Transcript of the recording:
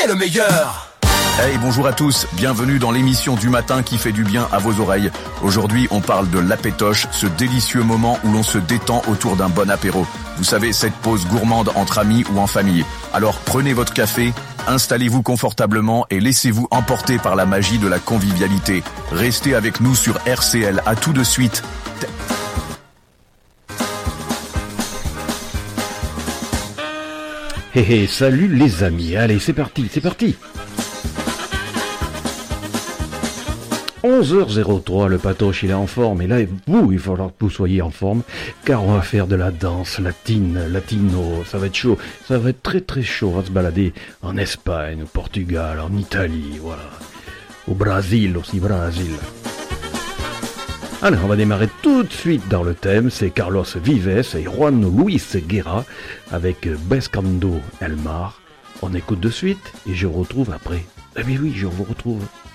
est le meilleur. Hey, bonjour à tous, bienvenue dans l'émission du matin qui fait du bien à vos oreilles. Aujourd'hui, on parle de l'apétoche, ce délicieux moment où l'on se détend autour d'un bon apéro. Vous savez, cette pause gourmande entre amis ou en famille. Alors prenez votre café, installez-vous confortablement et laissez-vous emporter par la magie de la convivialité. Restez avec nous sur RCL, à tout de suite. Salut les amis, allez c'est parti 11h03, le patoche il est en forme, et là vous, il va falloir que vous soyez en forme, car on va faire de la danse latino, ça va être chaud, ça va être très très chaud, on va se balader en Espagne, au Portugal, en Italie, voilà, au Brésil aussi, Brésil. Alors on va démarrer tout de suite dans le thème, c'est Carlos Vives et Juan Luis Guerra avec Buscando el Mar. On écoute de suite et je retrouve après. Eh bien oui, je vous retrouve